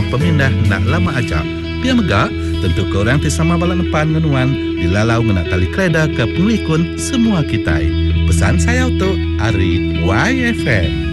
pemindah nak lama ajak. Pia megak, tentu korang tisama balak nepan ngenuan dilalau ngenak tali kreda ke pengelikun semua kitai. Pesan saya untuk Ari YFM.